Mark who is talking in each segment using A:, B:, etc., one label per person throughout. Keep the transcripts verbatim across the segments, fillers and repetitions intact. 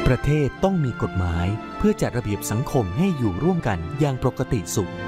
A: ประเทศต้องมีกฎหมายเพื่อจัดระเบียบสังคมให้อยู่ร่วมกันอย่างปกติสุข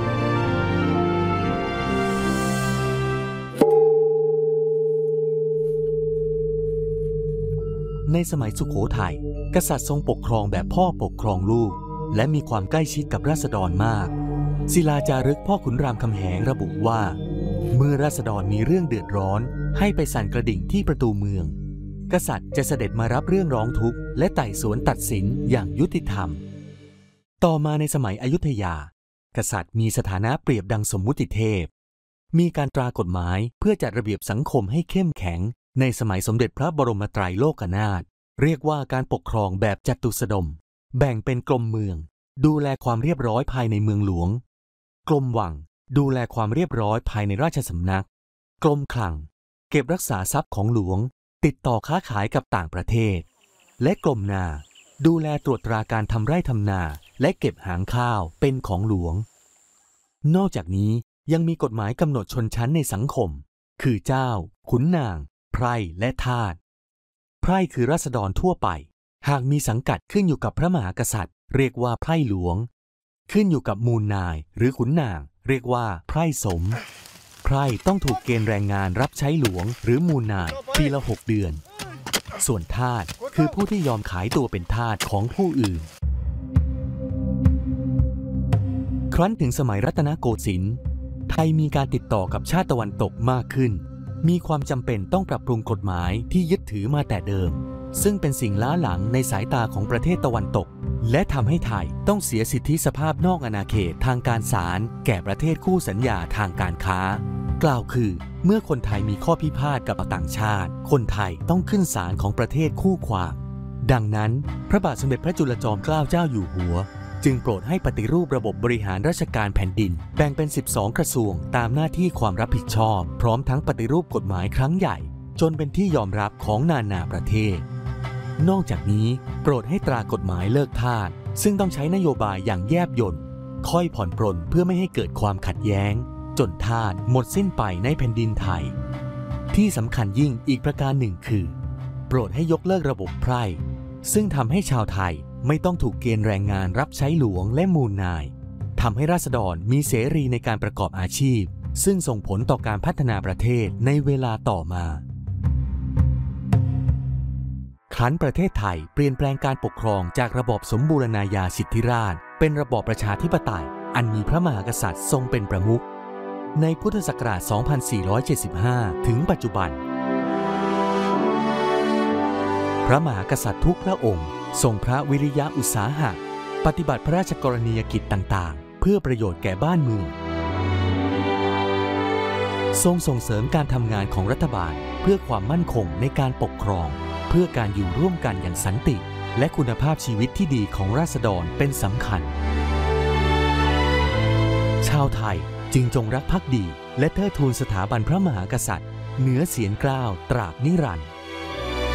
A: ในสมัยสุโขทัยกษัตริย์ทรงปกครองแบบพ่อปกครองลูกและมีความใกล้ชิดกับราษฎรมากศิลาจารึกพ่อขุนรามคำแหงระบุว่าเมื่อราษฎรมีเรื่องเดือดร้อนให้ไปสั่นกระดิ่งที่ประตูเมืองกษัตริย์จะเสด็จมารับเรื่องร้องทุกข์และไต่สวนตัดสินอย่างยุติธรรมต่อมาในสมัยอยุธยากษัตริย์มีสถานะเปรียบดังสมมุติเทพมีการตรากฎหมายเพื่อจัดระเบียบสังคมให้เข้มแข็งในสมัยสมเด็จพระบรมไตรโลกนาถเรียกว่าการปกครองแบบจตุสดมแบ่งเป็นกรมเมืองดูแลความเรียบร้อยภายในเมืองหลวงกรมวังดูแลความเรียบร้อยภายในราชสำนักกรมคลังเก็บรักษาทรัพย์ของหลวงติดต่อค้าขายกับต่างประเทศและกรมนาดูแลตรวจตราการทำไร่ทำนาและเก็บหางข้าวเป็นของหลวงนอกจากนี้ยังมีกฎหมายกำหนดชนชั้นในสังคมคือเจ้าขุนนางไพร่และทาสไพร่คือราษฎรทั่วไปหากมีสังกัดขึ้นอยู่กับพระมหากษัตริย์เรียกว่าไพร่หลวงขึ้นอยู่กับมูลนายหรือขุนนางเรียกว่าไพร่สมไพร่ต้องถูกเกณฑ์แรงงานรับใช้หลวงหรือมูลนายปีละหกเดือนส่วนทาสคือผู้ที่ยอมขายตัวเป็นทาสของผู้อื่นครั้นถึงสมัยรัตนโกสินทร์ไทยมีการติดต่อกับชาติตะวันตกมากขึ้นมีความจำเป็นต้องปรับปรุงกฎหมายที่ยึดถือมาแต่เดิมซึ่งเป็นสิ่งล้าหลังในสายตาของประเทศตะวันตกและทำให้ไทยต้องเสียสิทธิสภาพนอกอาณาเขตทางการศาลแก่ประเทศคู่สัญญาทางการค้ากล่าวคือเมื่อคนไทยมีข้อพิพาทกับต่างชาติคนไทยต้องขึ้นศาลของประเทศคู่ความดังนั้นพระบาทสมเด็จพระจุลจอมเกล้าเจ้าอยู่หัวจึงโปรดให้ปฏิรูประบบบริหารราชการแผ่นดินแบ่งเป็นสิบสองกระทรวงตามหน้าที่ความรับผิดชอบพร้อมทั้งปฏิรูปกฎหมายครั้งใหญ่จนเป็นที่ยอมรับของนานาประเทศนอกจากนี้โปรดให้ตรากฎหมายเลิกทาสซึ่งต้องใช้นโยบายอย่างแยบยลค่อยผ่อนปรนเพื่อไม่ให้เกิดความขัดแย้งจนทาสหมดสิ้นไปในแผ่นดินไทยที่สำคัญยิ่งอีกประการหนึ่งคือโปรดให้ยกเลิกระบบไพร่ซึ่งทำให้ชาวไทยไม่ต้องถูกเกณฑ์แรงงานรับใช้หลวงและมูลนายทำให้ราษฎรมีเสรีในการประกอบอาชีพซึ่งส่งผลต่อการพัฒนาประเทศในเวลาต่อมาครั้นประเทศไทยเปลี่ยนแปลงการปกครองจากระบอบสมบูรณาญาสิทธิราชย์เป็นระบอบประชาธิปไตยอันมีพระมหากษัตริย์ทรงเป็นประมุขในพุทธศักราช สองพันสี่ร้อยเจ็ดสิบห้า ถึงปัจจุบันพระมหากษัตริย์ทุกพระองค์ทรงพระวิริยะอุตสาหะปฏิบัติพระราชกรณียกิจต่างๆเพื่อประโยชน์แก่บ้านเมืองทรงส่งเสริมการทำงานของรัฐบาลเพื่อความมั่นคงในการปกครองเพื่อการอยู่ร่วมกันอย่างสันติและคุณภาพชีวิตที่ดีของราษฎรเป็นสำคัญชาวไทยจึงจงรักภักดีและเทิดทูนสถาบันพระมหากษัตริย์เหนือเสียงกล้าวตราบนิรันดร์